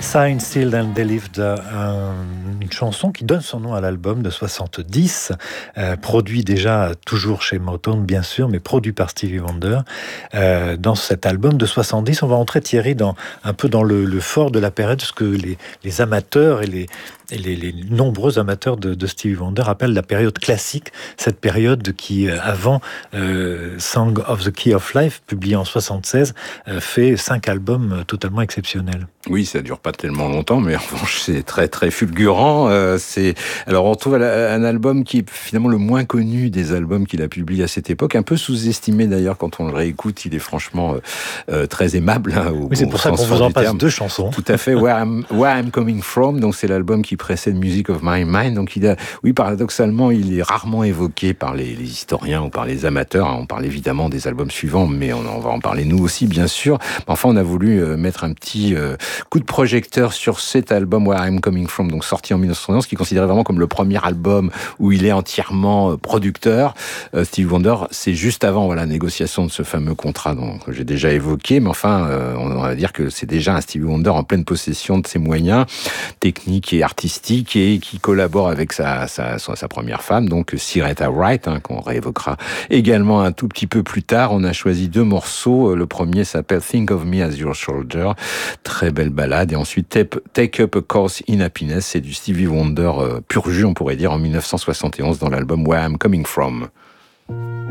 Signed, Sealed and Delivered, une chanson qui donne son nom à l'album de 70, produit déjà toujours chez Motown bien sûr, mais produit par Stevie Wonder. Dans cet album de 70, on va entrer, Thierry, un peu dans le fort de la période, ce que les amateurs et les nombreux amateurs de Stevie Wonder appellent la période classique, cette période qui, avant Song of the Key of Life, publié en 76, fait 5 albums totalement exceptionnels. Oui, ça dure pas tellement longtemps, mais en revanche, c'est très très fulgurant. Alors on trouve un album qui est finalement le moins connu des albums qu'il a publiés à cette époque, un peu sous-estimé d'ailleurs quand on le réécoute. Il est franchement très aimable. Oui, c'est pour ça qu'on vous en passe 2 chansons. Tout à fait. Where I'm Coming From. Donc c'est l'album qui précède Music of My Mind. Donc paradoxalement, il est rarement évoqué par les historiens ou par les amateurs. On parle évidemment des albums suivants, mais on va en parler nous aussi, bien sûr. Enfin, on a voulu mettre un petit coup de projecteur sur cet album Where I'm Coming From, donc sorti en 1971, qui est considéré vraiment comme le premier album où il est entièrement producteur. Stevie Wonder, c'est juste avant la négociation de ce fameux contrat que j'ai déjà évoqué, mais enfin, on va dire que c'est déjà un Stevie Wonder en pleine possession de ses moyens techniques et artistiques et qui collabore avec sa première femme, donc Syreeta Wright, qu'on réévoquera également un tout petit peu plus tard. On a choisi 2 morceaux. Le premier s'appelle Think of Me as Your Shoulder, très belle balade, et ensuite Take Up a Course in Happiness, c'est du Stevie Wonder pur jus, on pourrait dire, en 1971 dans l'album Where I'm Coming From.